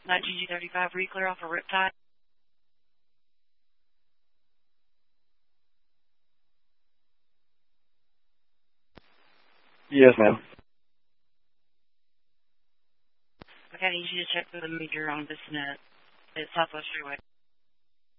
9GG35, reclear off a Riptide. Yes, ma'am. Okay, I need you to check for the meter on this net at Southwest Freeway.